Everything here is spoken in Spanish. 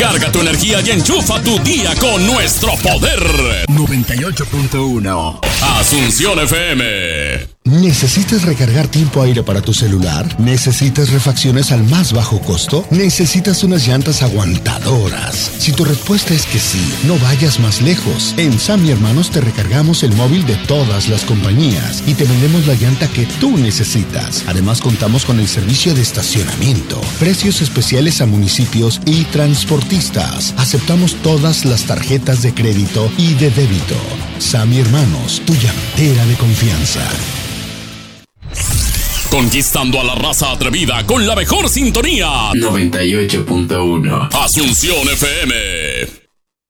Carga tu energía y enchufa tu día con nuestro poder. 98.1 Asunción FM. ¿Necesitas recargar tiempo aire para tu celular? ¿Necesitas refacciones al más bajo costo? ¿Necesitas unas llantas aguantadoras? Si tu respuesta es que sí, no vayas más lejos. En Sam y Hermanos te recargamos el móvil de todas las compañías y te vendemos la llanta que tú necesitas. Además, contamos con el servicio de estacionamiento, precios especiales a municipios y transportistas. Aceptamos todas las tarjetas de crédito y de débito. Sam y Hermanos, tu llantera de confianza. Conquistando a la raza atrevida con la mejor sintonía. 98.1 Asunción FM.